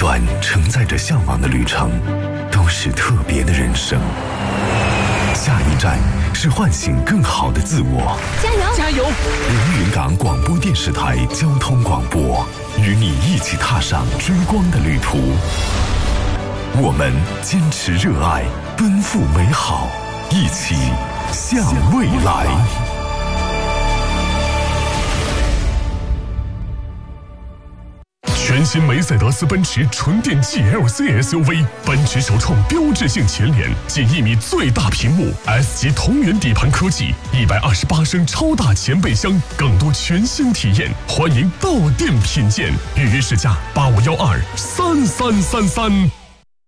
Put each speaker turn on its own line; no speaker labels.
段承载着向往的旅程，都是特别的人生。下一站是唤醒更好的自我。
加油！
加油！
连云港广播电视台交通广播，与你一起踏上追光的旅途。我们坚持热爱，奔赴美好，一起向未来。
全新梅赛德斯奔驰纯电 GLC SUV， 奔驰首创标志性前脸，近1米最大屏幕 ，S 级同源底盘科技，128升超大前备箱，更多全新体验，欢迎到店品鉴，预约试驾85123333。